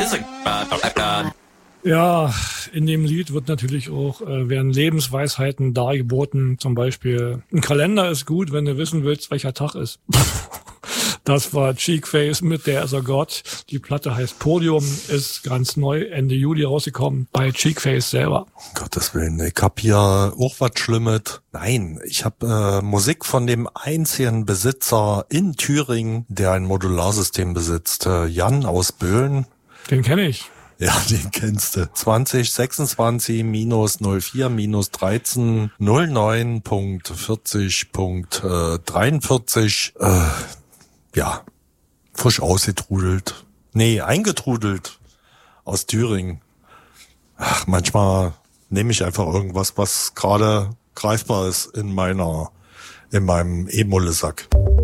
Ja, in dem Lied wird natürlich auch, werden Lebensweisheiten dargeboten. Zum Beispiel, ein Kalender ist gut, wenn du wissen willst, welcher Tag ist. Das war Cheekface mit Der ist er Gott. Die Platte heißt Podium, ist ganz neu, Ende Juli rausgekommen, bei Cheekface selber. Gottes Willen, ich hab hier auch was Schlimmes. Nein, ich hab Musik von dem einzigen Besitzer in Thüringen, der ein Modularsystem besitzt. Jan aus Böhlen. Den kenne ich. Ja, den kennst du. 2026-04-13.09.40.43. Ja, frisch ausgetrudelt. Nee, eingetrudelt aus Thüringen. Ach, manchmal nehme ich einfach irgendwas, was gerade greifbar ist in meinem E-Mulle-Sack.